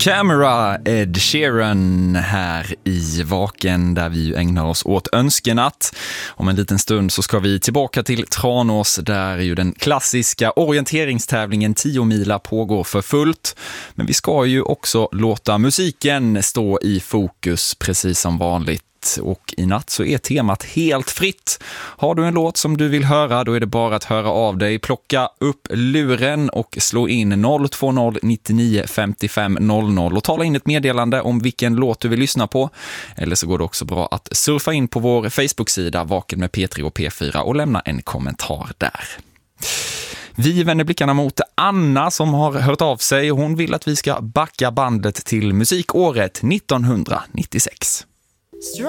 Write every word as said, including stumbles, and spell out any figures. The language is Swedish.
Camera, Ed Sheeran här i Vaken, där vi ägnar oss åt önskenatt. Om en liten stund så ska vi tillbaka till Tranås, där ju den klassiska orienteringstävlingen tio mila pågår för fullt. Men vi ska ju också låta musiken stå i fokus precis som vanligt. Och i natt så är temat helt fritt. Har du en låt som du vill höra, då är det bara att höra av dig. Plocka upp luren och slå in noll två noll nittionio femtiofem noll noll och tala in ett meddelande om vilken låt du vill lyssna på. Eller så går det också bra att surfa in på vår Facebook-sida Vaken med P tre och P fyra och lämna en kommentar där. Vi vänder blickarna mot Anna som har hört av sig. Hon vill att vi ska backa bandet till musikåret nittonhundranittiosex.